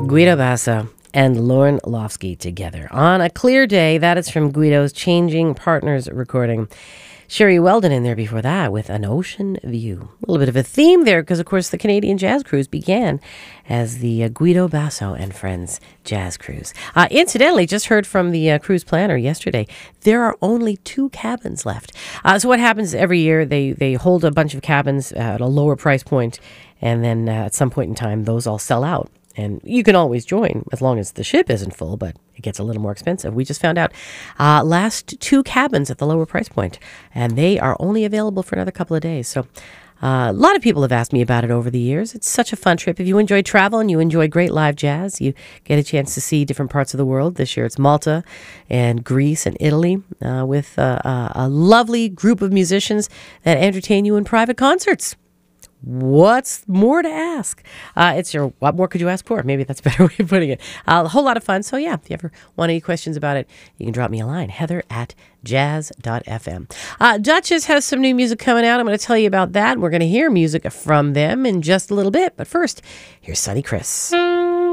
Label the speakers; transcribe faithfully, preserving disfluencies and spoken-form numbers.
Speaker 1: Guido Basso and Lorne Lofsky together on a clear day. That is from Guido's Changing Partners recording. Sherry Weldon in there before that with An Ocean View. A little bit of a theme there because, of course, the Canadian Jazz Cruise began as the uh, Guido Basso and Friends Jazz Cruise. Uh, incidentally, just heard from the uh, cruise planner yesterday, there are only two cabins left. Uh, so what happens every year, they, they hold a bunch of cabins at a lower price point, and then uh, at some point in time, those all sell out. And you can always join as long as the ship isn't full, but it gets a little more expensive. We just found out uh, last two cabins at the lower price point, and they are only available for another couple of days. So uh, a lot of people have asked me about it over the years. It's such a fun trip. If you enjoy travel and you enjoy great live jazz, you get a chance to see different parts of the world. This year it's Malta and Greece and Italy uh, with uh, uh, a lovely group of musicians that entertain you in private concerts. What's more to ask? Uh, it's your, what more could you ask for? Maybe that's a better way of putting it. Uh, a whole lot of fun. So yeah, if you ever want any questions about it, you can drop me a line, heather at jazz dot f m. Uh, Duchess has some new music coming out. I'm going to tell you about that. We're going to hear music from them in just a little bit. But first, here's Sonny Chris.